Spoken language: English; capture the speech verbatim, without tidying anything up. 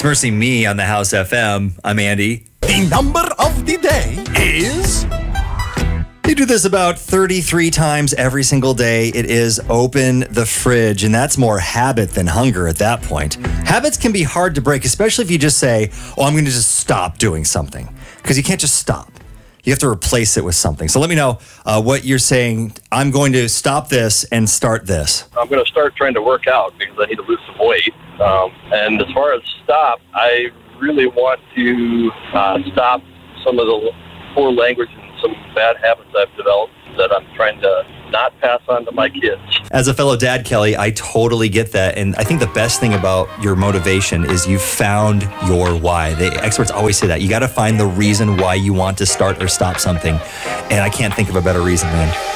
It's Mercy Me on the House F M. I'm Andy. The number of the day is... You do this about thirty-three times every single day. It is open the fridge, and that's more habit than hunger at that point. Habits can be hard to break, especially if you just say, oh, I'm going to just stop doing something, because you can't just stop. You have to replace it with something. So let me know uh, what you're saying. I'm going to stop this and start this. I'm going to start trying to work out because I need to lose some weight. Um, and as far as stop, I really want to uh, stop some of the poor language and some bad habits I've developed that I'm trying to not pass on to my kids. As a fellow dad, Kelly, I totally get that. And I think the best thing about your motivation is you found your why. The experts always say that. You got to find the reason why you want to start or stop something. And I can't think of a better reason, man.